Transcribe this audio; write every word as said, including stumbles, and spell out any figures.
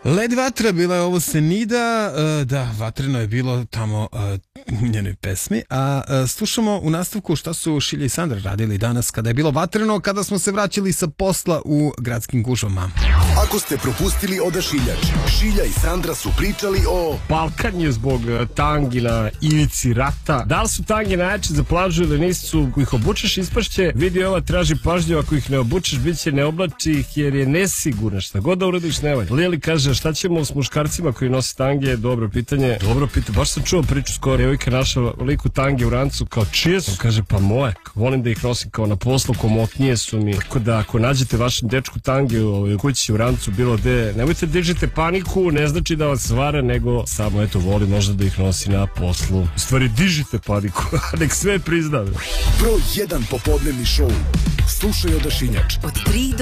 Led Vatra, bila je ovo Senida, da, vatreno je bilo tamo u njenoj pesmi, a slušamo u nastavku šta su Šilja i Sandra radili danas kada je bilo vatreno, kada smo se vraćali sa posla u gradskim gužvama. Ako ste propustili Odašiljač, Šilja i Sandra su pričali o palkanju zbog tangi na ivici rata. Da li su tangi najjače za plažu ili nisu? Ako ih obučeš ispašće, vidi ova traži pažnju, ako ih ne obučeš bit će ne oblači ih jer je nesigurna. Šta god da uradiš ne valja. Lili kaže šta ćemo s muškarcima koji nose tange? Dobro pitanje. Dobro pitanje. Baš sam čuo priču skoro. Devojka naša liku tange u rancu kao čije su? Kaže pa moje. Volim da ih nosim kao na poslu, komotnije su mi. Tako da ako nađete vašem dečku tange u kući u rancu bilo gde, nemojte dižite paniku, ne znači da vas svara, nego samo eto voli možda da ih nosi na poslu. U stvari dižite paniku, nek sve priznave. Broj jedan popodnevni šou. Slušaj Odašiljač. Od tri do